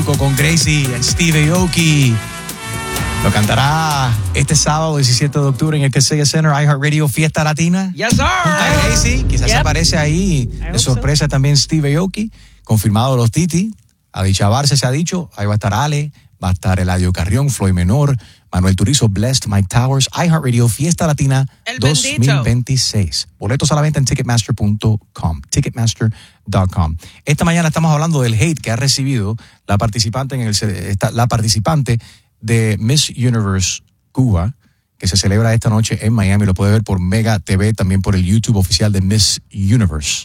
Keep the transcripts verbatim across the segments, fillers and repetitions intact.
Truco con Gracie y Steve Aoki. Lo cantará este sábado diecisiete de octubre en el Kaseya Center, iHeartRadio Fiesta Latina. Yes, sir. Junto a Gracie, quizás Yep. aparece ahí de sorpresa so. también Steve Aoki. Confirmado los Titi. A dicha Barce se ha dicho. Ahí va a estar Ale, va a estar Eladio Carrión, Floyd Menor, Manuel Turizo, Blessed, Mike Towers, iHeartRadio Fiesta Latina El dos mil veintiséis. Bendito. Boletos a la venta en ticketmaster punto com. ticketmaster punto com. Esta mañana estamos hablando del hate que ha recibido la participante en el la participante de Miss Universe Cuba, que se celebra esta noche en Miami. Lo puede ver por Mega T V, también por el YouTube oficial de Miss Universe.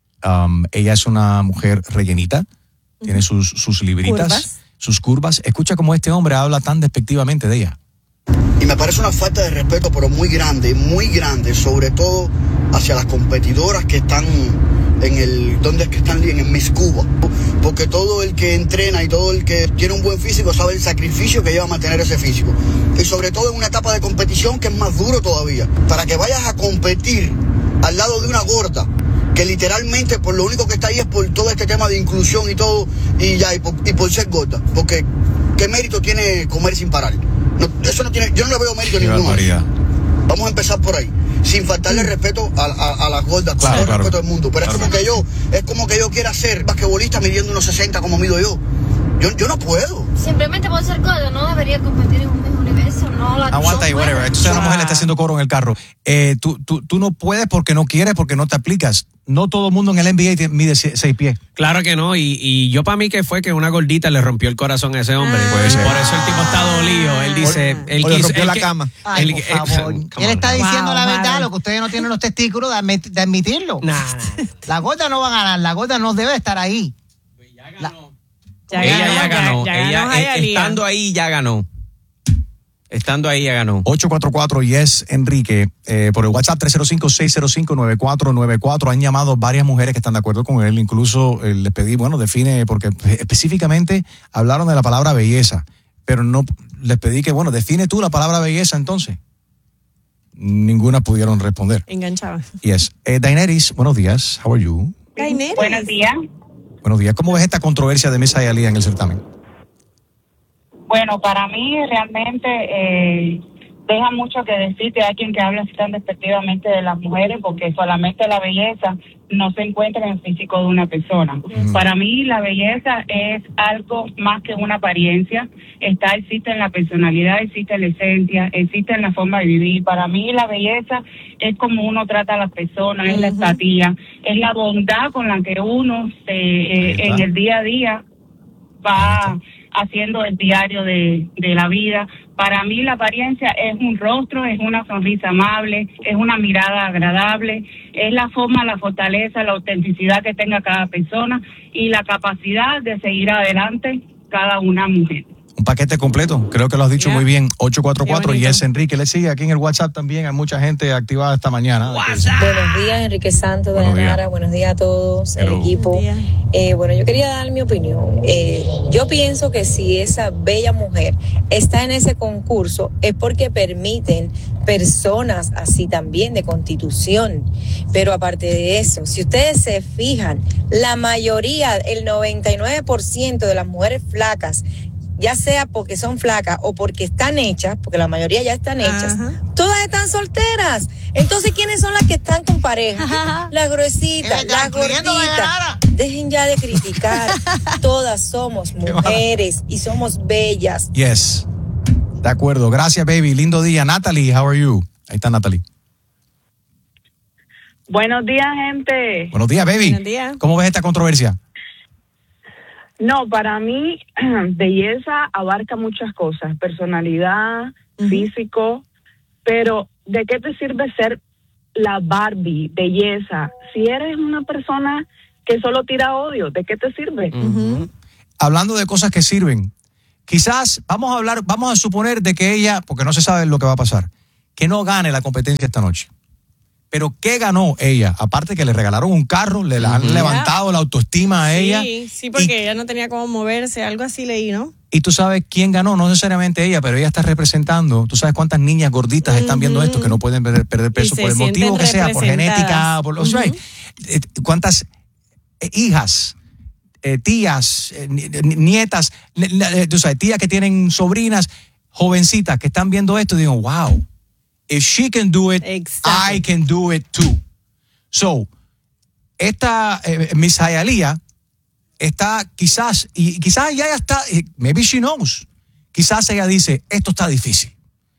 Um, ella es una mujer rellenita, uh-huh. tiene sus, sus libritas, curvas. sus curvas. Escucha cómo este hombre habla tan despectivamente de ella. Y me parece una falta de respeto, pero muy grande, muy grande, sobre todo hacia las competidoras que están en el, ¿dónde es que están? En el Miss Cuba. Porque todo el que entrena y todo el que tiene un buen físico sabe el sacrificio que lleva a mantener ese físico. Y sobre todo en una etapa de competición que es más duro todavía. Para que vayas a competir al lado de una gorda, que literalmente por lo único que está ahí es por todo este tema de inclusión y todo, y ya, y por, y por ser gorda. Porque ¿qué mérito tiene comer sin parar? No, eso no tiene, yo no le veo mérito ninguno. Vamos a empezar por ahí, sin faltarle respeto a, a, a las gordas, con claro, todo el claro. respeto del mundo. Pero claro, es como que yo, es como que yo quiera ser basquetbolista midiendo unos sesenta como mido yo. Yo, yo no puedo. Simplemente por ser gordo no debería competir en un mismo universo. No la Aguanta ahí, no whatever. Entonces una mujer le está haciendo coro en el carro. Eh, tú, tú, tú no puedes porque no quieres, porque no te aplicas. No todo el mundo en el N B A mide seis pies. Claro que no, y, y yo para mí que fue que una gordita le rompió el corazón a ese hombre. Ah. Pues, por eso el tipo está dolido. Él dice... O, él o le quiso, rompió él la que, cama. Ay, él, por favor. Él, él está diciendo wow, la verdad, vale. lo que ustedes no tienen los testículos de, admit, de admitirlo. Nah. La gorda no va a ganar, la gorda no debe estar ahí. Pues ya ganó. Ya ella ganó, ya ganó. ya, ya ella, ganó eh, estando ahí ya ganó. Estando ahí ya ganó. ocho cuatro cuatro Yes Enrique, eh, por el WhatsApp tres cero cinco, seis cero cinco, nueve cuatro nueve cuatro. Han llamado varias mujeres que están de acuerdo con él. Incluso eh, les pedí, bueno, define, porque específicamente hablaron de la palabra belleza, pero no les pedí que, bueno, define tú la palabra belleza entonces. Ninguna pudieron responder. Enganchaba. Yes. Eh, Daenerys, buenos días. How are you? Daenerys. Buenos días. Buenos días. ¿Cómo ves esta controversia de Miss Hialeah en el certamen? Bueno, para mí realmente eh, deja mucho que decir que hay quien que habla así tan despectivamente de las mujeres, porque solamente la belleza no se encuentra en el físico de una persona. Mm. Para mí la belleza es algo más que una apariencia. Está, existe en la personalidad, existe en la esencia, existe en la forma de vivir. Para mí la belleza es como uno trata a las personas, uh-huh. es la empatía, es la bondad con la que uno se, eh, en el día a día va haciendo el diario de, de la vida. Para mí la apariencia es un rostro, es una sonrisa amable, es una mirada agradable, es la forma, la fortaleza, la autenticidad que tenga cada persona y la capacidad de seguir adelante cada una mujer. Un paquete completo, creo que lo has dicho yeah. muy bien. ocho cuatro cuatro y es Enrique. Le sigue aquí en el WhatsApp también. Hay mucha gente activada esta mañana. Buenos días, Enrique Santos, de Nara. Buenos días a todos, Hello. el equipo. Eh, bueno, yo quería dar mi opinión. Eh, yo pienso que si esa bella mujer está en ese concurso es porque permiten personas así también de constitución. Pero aparte de eso, si ustedes se fijan, la mayoría, el noventa y nueve por ciento de las mujeres flacas, ya sea porque son flacas o porque están hechas, porque la mayoría ya están hechas, Ajá. todas están solteras. Entonces, ¿quiénes son las que están con pareja? Ajá. Las gruesitas, las gorditas. Dejen ya de criticar. Todas somos mujeres y somos bellas. Yes. De acuerdo. Gracias, baby. Lindo día. Natalie, how are you? Ahí está Natalie. Buenos días, gente. Buenos días, baby. Buenos días. ¿Cómo ves esta controversia? No, para mí, belleza abarca muchas cosas, personalidad, uh-huh. físico, pero ¿de qué te sirve ser la Barbie, belleza? Si eres una persona que solo tira odio, ¿de qué te sirve? Uh-huh. Hablando de cosas que sirven, quizás vamos a hablar, vamos a suponer de que ella, porque no se sabe lo que va a pasar, que no gane la competencia esta noche. Pero ¿qué ganó ella? Aparte que le regalaron un carro, le han uh-huh. levantado la autoestima a sí, ella. Sí, sí, porque y, ella no tenía cómo moverse, algo así leí, ¿no? Y tú sabes quién ganó, no necesariamente ella, pero ella está representando, tú sabes cuántas niñas gorditas uh-huh. están viendo esto, que no pueden perder, perder peso por el motivo que sea, por genética, por los, uh-huh. right. Cuántas hijas eh, tías, eh, nietas, eh, tú sabes, tías que tienen sobrinas, jovencitas que están viendo esto y digo, wow, if she can do it, exactly. I can do it too. So, esta eh, Miss Hialeah está quizás, y quizás ella está, maybe she knows, quizás ella dice, esto está difícil.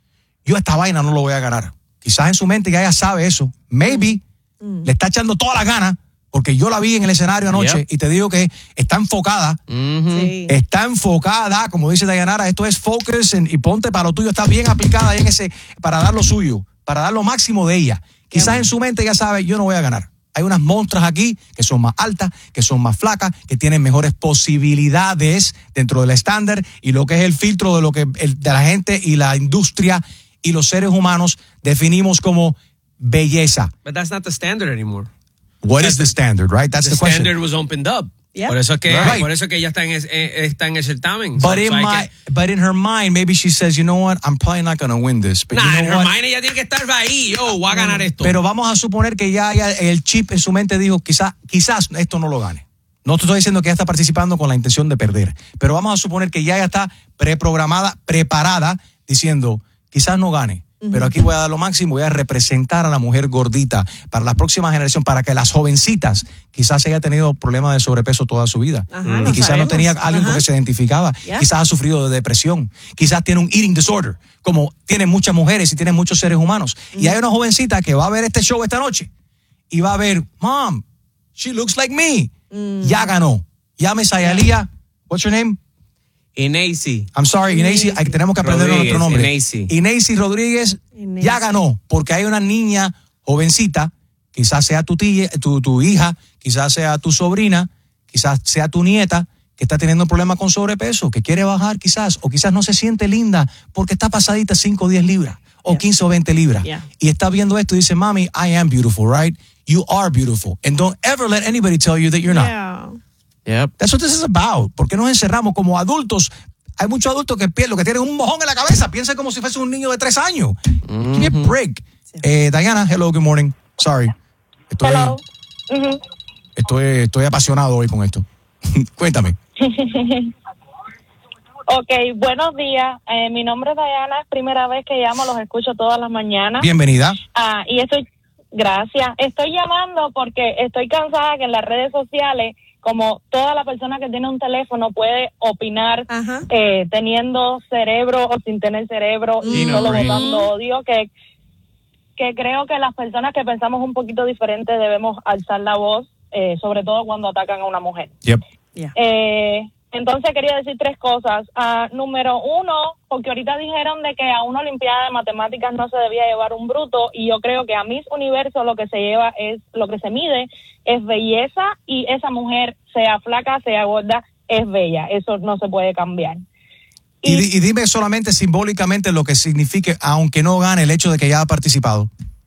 Yo esta vaina no lo voy a ganar. Quizás en su mente ya ella sabe eso. Maybe mm. le está echando todas las ganas, porque yo la vi en el escenario anoche yep. y te digo que está enfocada. Mm-hmm. Sí. Está enfocada, como dice Dayanara, esto es focus en, y ponte para lo tuyo, está bien aplicada en ese, para dar lo suyo, para dar lo máximo de ella. Quizás en su mente ya sabe, yo no voy a ganar. Hay unas monstruas aquí que son más altas, que son más flacas, que tienen mejores posibilidades dentro del estándar y lo que es el filtro de lo que el, de la gente y la industria y los seres humanos definimos como belleza. But that's not the standard anymore. What that's is the standard, right? That's the, the question. The standard was opened up. Yep. Por eso es que right. por eso es que ella está en, eh, está en el certamen. But so, in so my, que... but in her mind, maybe she says, you know what, I'm probably not going to win this. But nah, you know in her what? mind ella tiene que estar ahí. Yo voy a ganar esto. Pero vamos a suponer que ya, ya el chip en su mente dijo, quizás, quizás esto no lo gane. No te estoy diciendo que ella está participando con la intención de perder, pero vamos a suponer que ya ella está preprogramada, preparada, diciendo, quizás no gane. Pero aquí voy a dar lo máximo, voy a representar a la mujer gordita para la próxima generación, para que las jovencitas, quizás haya tenido problemas de sobrepeso toda su vida. Ajá, y quizás sabemos. no tenía alguien con que se identificaba. Yeah. Quizás ha sufrido de depresión. Quizás tiene un eating disorder, como tienen muchas mujeres y tienen muchos seres humanos. Mm. Y hay una jovencita que va a ver este show esta noche y va a ver, Mom, she looks like me. Mm. Ya ganó. Llame a Hialeah. What's your name? Inacy. I'm sorry, Inacy, Inacy. Tenemos que aprender nuestro nombre. Inacy. Inacy Rodríguez Inacy. Ya ganó, porque hay una niña jovencita, quizás sea tu tía, tu, tu hija, quizás sea tu sobrina, quizás sea tu nieta, que está teniendo problemas con sobrepeso, que quiere bajar quizás, o quizás no se siente linda porque está pasadita cinco o diez libras, o yeah. quince o veinte libras. Yeah. Y está viendo esto y dice, Mami, I am beautiful, right? You are beautiful. And don't ever let anybody tell you that you're not. Yeah. Yep. That's what this is about. ¿Por qué nos encerramos como adultos? Hay muchos adultos que lo que tienen un mojón en la cabeza, piensan como si fuese un niño de tres años. Mm-hmm. Give me a break. Sí. Eh, Diana, hello, good morning. Sorry. Estoy, hello. Mm-hmm. estoy, estoy apasionado hoy con esto. Cuéntame. Ok, buenos días. Eh, mi nombre es Diana, es primera vez que llamo, los escucho todas las mañanas. Bienvenida. Ah, y estoy, gracias. Estoy llamando porque estoy cansada que en las redes sociales, como toda la persona que tiene un teléfono puede opinar eh, teniendo cerebro o sin tener cerebro y solo votando odio, que, que creo que las personas que pensamos un poquito diferente debemos alzar la voz, eh, sobre todo cuando atacan a una mujer. Yep. Yeah. Eh, entonces quería decir tres cosas. Uh, número uno, porque ahorita dijeron de que a una olimpiada de matemáticas no se debía llevar un bruto, y yo creo que a Miss Universo lo que se lleva es, lo que se mide es belleza, y esa mujer, sea flaca, sea gorda, es bella. Eso no se puede cambiar. Y, y, y dime solamente simbólicamente lo que signifique, aunque no gane, el hecho de que ya ha participado.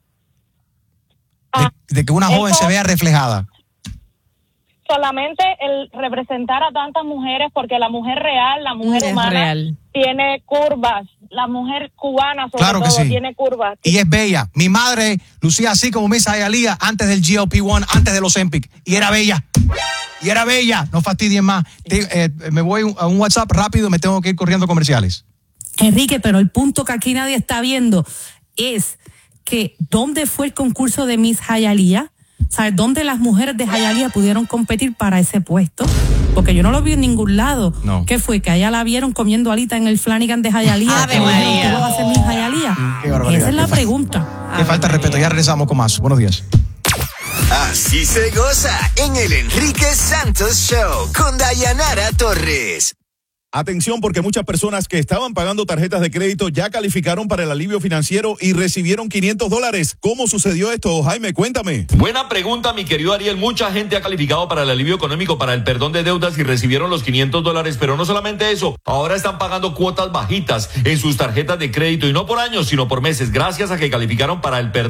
De, de que una joven se vea reflejada. Solamente el representar a tantas mujeres, porque la mujer real, la mujer es humana, real. Tiene curvas. La mujer cubana, sobre claro todo, sí. tiene curvas. Y es bella. Mi madre lucía así como Miss Hialeah antes del G L P uno, antes de los Ozempic. Y era bella. Y era bella. No fastidien más. Te, eh, me voy a un WhatsApp rápido, me tengo que ir corriendo comerciales. Enrique, pero el punto que aquí nadie está viendo es que ¿dónde fue el concurso de Miss Hialeah? ¿Sabes dónde las mujeres de Hialeah pudieron competir para ese puesto? Porque yo no lo vi en ningún lado. No. ¿Qué fue? Que allá la vieron comiendo alita en el Flanagan de Hialeah. Ave María. ¿Tú vas a hacer Miss Hialeah? Qué barbaridad. Esa es la Qué pregunta. Qué falta de respeto. Ya regresamos con más. Buenos días. Así se goza en el Enrique Santos Show con Dayanara Torres. Atención, porque muchas personas que estaban pagando tarjetas de crédito ya calificaron para el alivio financiero y recibieron quinientos dólares. ¿Cómo sucedió esto, Jaime? Cuéntame. Buena pregunta, mi querido Ariel. Mucha gente ha calificado para el alivio económico, para el perdón de deudas y recibieron los quinientos dólares. Pero no solamente eso, ahora están pagando cuotas bajitas en sus tarjetas de crédito y no por años, sino por meses, gracias a que calificaron para el perdón